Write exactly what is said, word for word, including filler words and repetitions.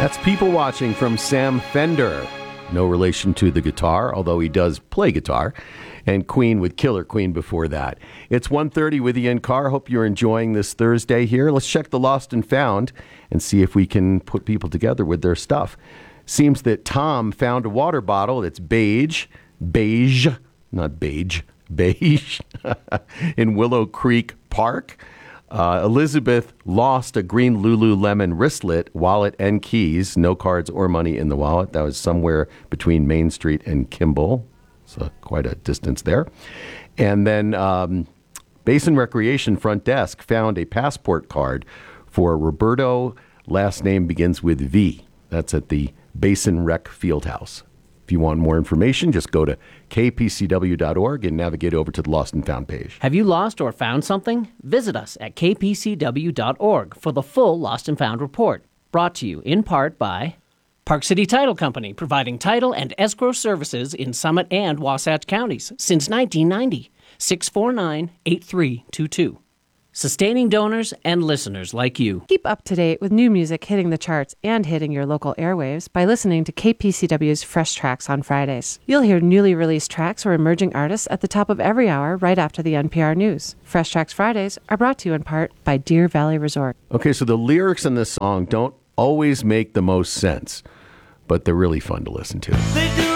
That's People Watching from Sam Fender. No relation to the guitar, although he does play guitar. And Queen with Killer Queen before that. It's one thirty with Ian Carr. Hope you're enjoying this Thursday here. Let's check the lost and found and see if we can put people together with their stuff. Seems that Tom found a water bottle that's beige, beige, not beige, beige, in Willow Creek Park. Uh, Elizabeth lost a green Lululemon wristlet, wallet, and keys. No cards or money in the wallet. That was somewhere between Main Street and Kimball. So quite a distance there. And then um, Basin Recreation front desk found a passport card for Roberto. Last name begins with V. That's at the Basin Rec Fieldhouse. If you want more information, just go to k p c w dot org and navigate over to the Lost and Found page. Have you lost or found something? Visit us at k p c w dot org for the full Lost and Found report. Brought to you in part by Park City Title Company, providing title and escrow services in Summit and Wasatch counties since nineteen ninety. six four nine, eight three two two. Sustaining donors and listeners like you. Keep up to date with new music hitting the charts and hitting your local airwaves by listening to K P C W's Fresh Tracks on Fridays. You'll hear newly released tracks or emerging artists at the top of every hour right after the N P R News. Fresh Tracks Fridays are brought to you in part by Deer Valley Resort. Okay, so the lyrics in this song don't always make the most sense, but they're really fun to listen to.